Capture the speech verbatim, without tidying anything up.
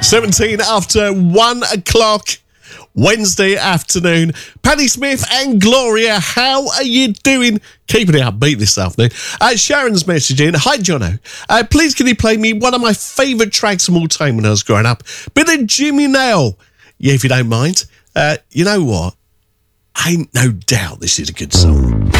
seventeen after one o'clock. Wednesday afternoon. Paddy Smith and Gloria, how are you doing? Keeping it upbeat this afternoon. Uh, Sharon's messaging. Hi, Jono. Uh, please can you play me one of my favourite tracks of all time when I was growing up? Bit of Jimmy Nail. Yeah, if you don't mind. Uh, you know what? Ain't no doubt this is a good song.